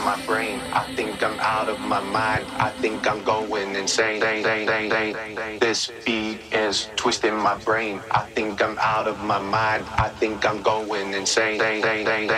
my brain. I think I'm out of my mind. I think I'm going insane. This beat is twisting my brain. I think I'm out of my mind. I think I'm going insane.